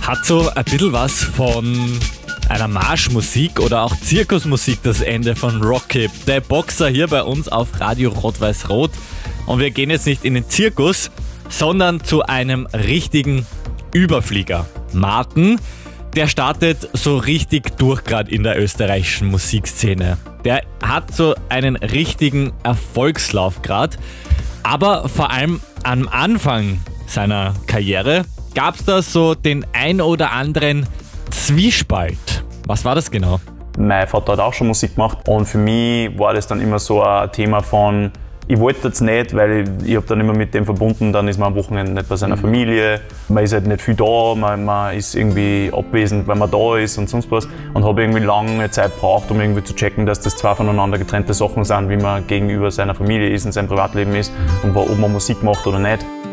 Hat so ein bisschen was von einer Marschmusik oder auch Zirkusmusik, das Ende von Rocky. Der Boxer hier bei uns auf Radio Rot-Weiß-Rot. Und wir gehen jetzt nicht in den Zirkus, sondern zu einem richtigen Überflieger. Martin, der startet so richtig durch gerade in der österreichischen Musikszene. Der hat so einen richtigen Erfolgslauf gerade. Aber vor allem am Anfang seiner Karriere gab es da so den ein oder anderen Zwiespalt. Was war das genau? Mein Vater hat auch schon Musik gemacht und für mich war das dann immer so ein Thema von, ich wollte das nicht, weil ich habe dann immer mit dem verbunden, dann ist man am Wochenende nicht bei seiner Familie, man ist halt nicht viel da, man ist irgendwie abwesend, weil man da ist und sonst was, und habe irgendwie lange Zeit gebraucht, um irgendwie zu checken, dass das zwei voneinander getrennte Sachen sind, wie man gegenüber seiner Familie ist und seinem Privatleben ist und ob man Musik macht oder nicht.